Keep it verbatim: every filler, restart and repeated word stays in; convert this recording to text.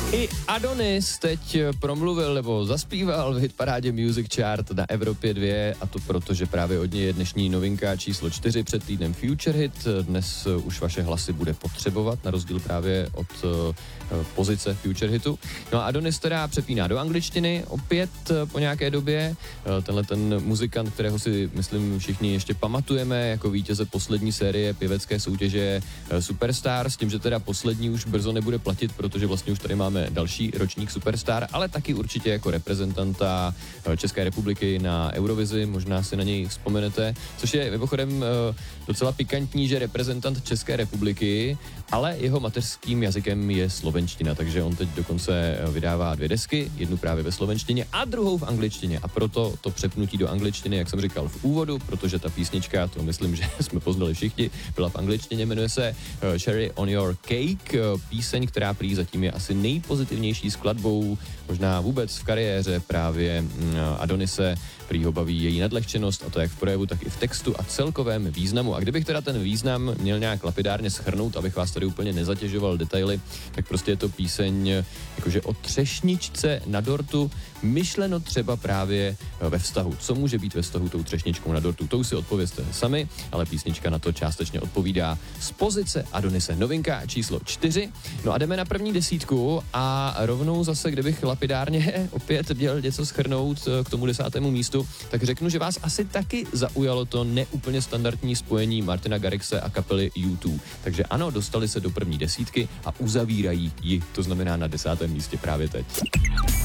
I Adonis teď promluvil nebo zaspíval v hitparádě Music Chart na Evropě dva, a to proto, že právě od něj je dnešní novinka číslo čtyři, před týdnem Future Hit. Dnes už vaše hlasy bude potřebovat, na rozdíl právě od uh, pozice Future Hitu. No a Adonis teda přepíná do angličtiny opět uh, po nějaké době. Uh, tenhle ten muzikant, kterého si myslím všichni ještě pamatujeme jako vítěze poslední série pěvecké soutěže uh, Superstar, s tím, že teda poslední už brzo nebude platit, protože vlastně už tady máme další ročník Superstar, ale taky určitě jako reprezentanta České republiky na Eurovizi, možná si na něj vzpomenete, což je mimochodem docela pikantní, že reprezentant České republiky, ale jeho mateřským jazykem je slovenština, takže on teď dokonce vydává dvě desky, jednu právě ve slovenštině a druhou v angličtině, a proto to přepnutí do angličtiny, jak jsem říkal v úvodu, protože ta písnička, to myslím, že jsme poznali všichni, byla v angličtině, jmenuje se Cherry on Your Cake, píseň, která prý zatím je asi nejpozitivnější skladbou možná vůbec v kariéře právě Adonise. Prý ho baví její nadlehčenost, a to jak v projevu, tak i v textu a celkovém významu. A kdybych teda ten význam měl nějak lapidárně shrnout, abych vás tady úplně nezatěžoval detaily, tak prostě je to píseň jakože o třešničce na dortu, myšleno třeba právě ve vztahu. Co může být ve vztahu tou třešničkou na dortu? To už si odpovězte sami, ale písnička na to částečně odpovídá z pozice Adonise. Novinka číslo čtyři. No a jdeme na první desítku a rovnou zase, kdybych lapidárně opět měl něco shrnout k tomu desátému místu, tak řeknu, že vás asi taky zaujalo to neúplně standardní spojení Martina Garrixe a kapely U dva. Takže ano, dostali se do první desítky a uzavírají ji, to znamená na desátém místě právě teď.